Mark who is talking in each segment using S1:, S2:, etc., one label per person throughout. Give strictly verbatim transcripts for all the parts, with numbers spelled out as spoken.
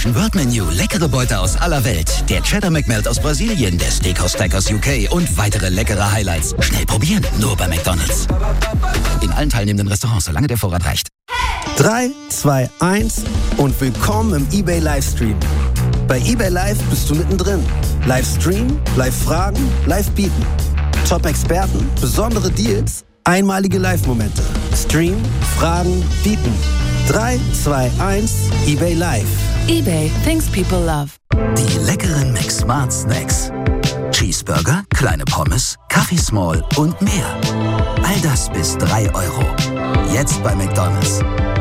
S1: Fusion World Menu, leckere Beute aus aller Welt. Der Cheddar McMelt aus Brasilien, der Steakhouse Stack aus U K und weitere leckere Highlights. Schnell probieren, nur bei McDonald's. In allen teilnehmenden Restaurants, solange der Vorrat reicht.
S2: drei, zwei, eins und willkommen im eBay Livestream. Bei eBay Live bist du mittendrin. Livestream, Live-Fragen, Live-Bieten. Top-Experten, besondere Deals, einmalige Live-Momente. Stream, Fragen, Bieten. drei, zwei, eins, eBay Live.
S3: eBay, things people love.
S1: Die leckeren McSmart Snacks. Cheeseburger, kleine Pommes, Kaffee Small und mehr. All das bis drei Euro. Jetzt bei McDonald's.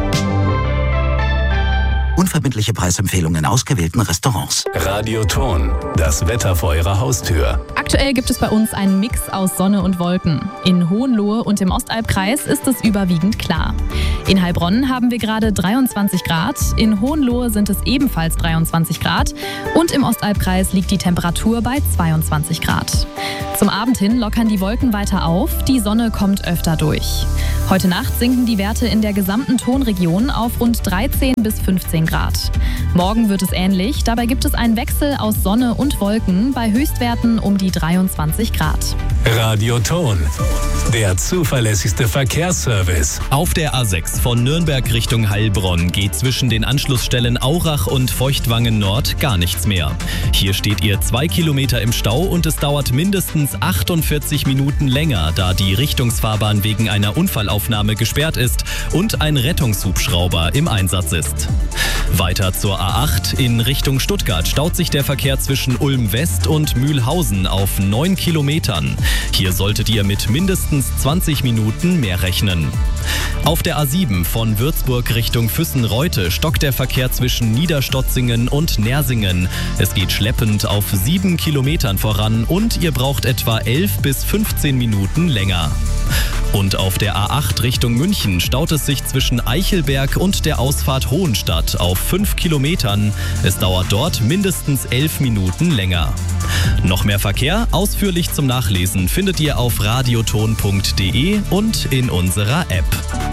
S1: Unverbindliche Preisempfehlungen in ausgewählten Restaurants.
S4: Radioton, das Wetter vor Ihrer Haustür.
S5: Aktuell gibt es bei uns einen Mix aus Sonne und Wolken. In Hohenlohe und im Ostalbkreis ist es überwiegend klar. In Heilbronn haben wir gerade dreiundzwanzig Grad, in Hohenlohe sind es ebenfalls dreiundzwanzig Grad und im Ostalbkreis liegt die Temperatur bei zweiundzwanzig Grad. Zum Abend hin lockern die Wolken weiter auf, die Sonne kommt öfter durch. Heute Nacht sinken die Werte in der gesamten Tonregion auf rund dreizehn bis fünfzehn Grad. Morgen wird es ähnlich, dabei gibt es einen Wechsel aus Sonne und Wolken bei Höchstwerten um die dreiundzwanzig Grad.
S4: Radioton, der zuverlässigste Verkehrsservice.
S6: Auf der A sechs von Nürnberg Richtung Heilbronn geht zwischen den Anschlussstellen Aurach und Feuchtwangen Nord gar nichts mehr. Hier steht ihr zwei Kilometer im Stau und es dauert mindestens achtundvierzig Minuten länger, da die Richtungsfahrbahn wegen einer Unfallaufnahme gesperrt ist und ein Rettungshubschrauber im Einsatz ist. Weiter zur A acht in Richtung Stuttgart staut sich der Verkehr zwischen Ulm West und Mühlhausen auf neun Kilometern. Hier solltet ihr mit mindestens zwanzig Minuten mehr rechnen. Auf der A sieben von Würzburg Richtung Füssen-Reute stockt der Verkehr zwischen Niederstotzingen und Nersingen. Es geht schleppend auf sieben Kilometern voran und ihr braucht etwa elf bis fünfzehn Minuten länger. Und auf der A acht Richtung München staut es sich zwischen Eichelberg und der Ausfahrt Hohenstadt auf fünf Kilometern. Es dauert dort mindestens elf Minuten länger. Noch mehr Verkehr, ausführlich zum Nachlesen, findet ihr auf radioton punkt de und in unserer App.